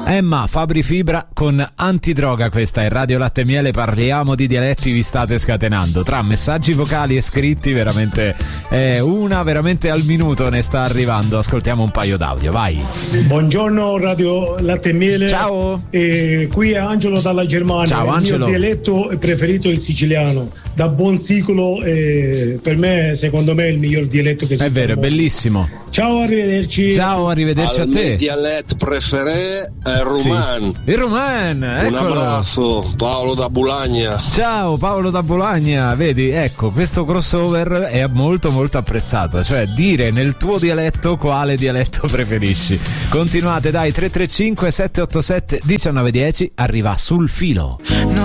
Emma Fabri Fibra con Antidroga, questa è Radio Latte e Miele, parliamo di dialetti, vi state scatenando tra messaggi vocali e scritti, veramente una veramente al minuto ne sta arrivando, ascoltiamo un paio d'audio, vai. Buongiorno Radio Latte e Miele. Ciao. Qui è Angelo dalla Germania. Ciao Angelo. Il mio dialetto preferito è il siciliano, da buon sicolo, per me, secondo me è il miglior dialetto che esiste. È vero, è bellissimo. Ciao, arrivederci. Ciao, arrivederci a te. Il mio dialetto preferito è il Roman. Sì. Il Roman, eccolo. Un abbraccio, Paolo da Bologna. Ciao Paolo da Bologna, vedi, ecco, questo crossover è molto molto apprezzato, cioè dire nel tuo dialetto quale dialetto preferisci. Continuate, dai, 335 787 1910, arriva Sul Filo. No.